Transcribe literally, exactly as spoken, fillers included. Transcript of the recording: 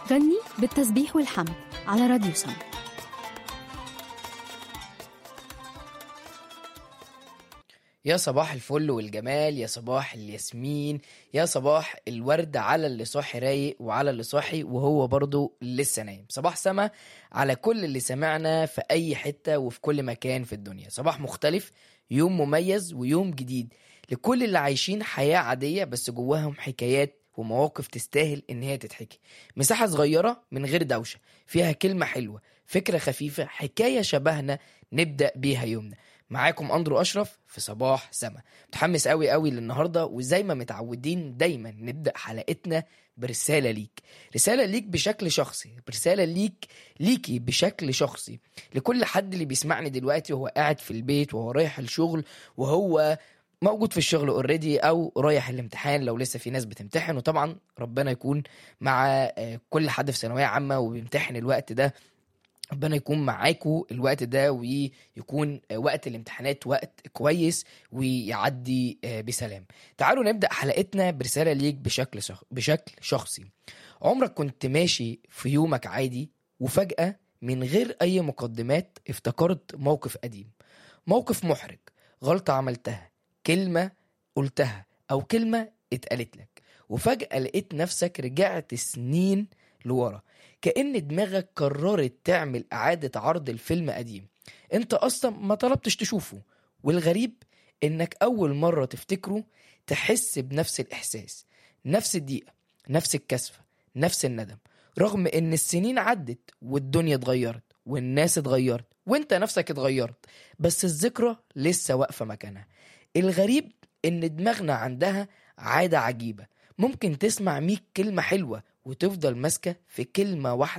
غني بالتسبيح والحمد على راديو سما. يا صباح الفل والجمال، يا صباح الياسمين، يا صباح الورد على اللي صاحي رايق وعلى اللي صاحي وهو برضو لسه نايم. صباح سما على كل اللي سمعنا في أي حتة وفي كل مكان في الدنيا. صباح مختلف، يوم مميز ويوم جديد لكل اللي عايشين حياة عادية بس جواهم حكايات ومواقف تستاهل إن هي تتحكي. مساحة صغيرة من غير دوشة، فيها كلمة حلوة، فكرة خفيفة، حكاية شبهنا نبدأ بيها يومنا. معاكم أندرو أشرف في صباح سما. متحمس قوي قوي للنهاردة، وزي ما متعودين دايما نبدأ حلقتنا برسالة ليك. رسالة ليك بشكل شخصي، برسالة ليك ليكي بشكل شخصي، لكل حد اللي بيسمعني دلوقتي وهو قاعد في البيت وهو رايح الشغل وهو موجود في الشغل اوريدي او رايح الامتحان لو لسه في ناس بتمتحن. وطبعا ربنا يكون مع آه، كل حد في ثانوية عامة وبيمتحن الوقت ده. ربنا يكون معاكو الوقت ده ويكون وقت الامتحانات وقت كويس ويعدي بسلام. تعالوا نبدأ حلقتنا برسالة ليك بشكل شخ... بشكل شخصي. عمرك كنت ماشي في يومك عادي وفجأة من غير أي مقدمات افتكرت موقف قديم، موقف محرج، غلطة عملتها، كلمة قلتها أو كلمة اتقالت لك، وفجأة لقيت نفسك رجعت سنين لورا، كأن دماغك قررت تعمل إعادة عرض الفيلم قديم انت أصلا ما طلبتش تشوفه. والغريب انك أول مرة تفتكره تحس بنفس الإحساس، نفس الضيقة، نفس الكسفة، نفس الندم، رغم ان السنين عدت والدنيا اتغيرت والناس اتغيرت وانت نفسك اتغيرت، بس الذكرى لسه واقفة مكانها. الغريب ان دماغنا عندها عادة عجيبة، ممكن تسمع مية كلمة حلوة وتفضل ماسكة في كلمة واحدة